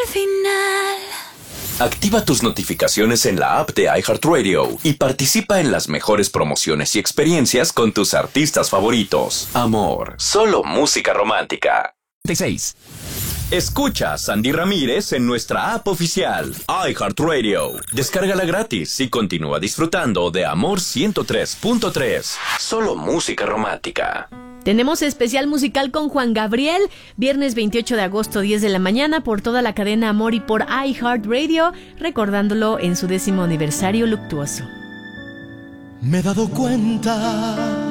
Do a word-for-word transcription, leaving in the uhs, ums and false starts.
Final. Activa tus notificaciones en la app de iHeartRadio y participa en las mejores promociones y experiencias con tus artistas favoritos. Amor, solo música romántica. seis. Escucha a Sandy Ramírez en nuestra app oficial, iHeartRadio. Descárgala gratis y continúa disfrutando de Amor ciento tres punto tres. Solo música romántica. Tenemos especial musical con Juan Gabriel, viernes veintiocho de agosto, diez de la mañana, por toda la cadena Amor y por iHeartRadio, recordándolo en su décimo aniversario luctuoso. Me he dado cuenta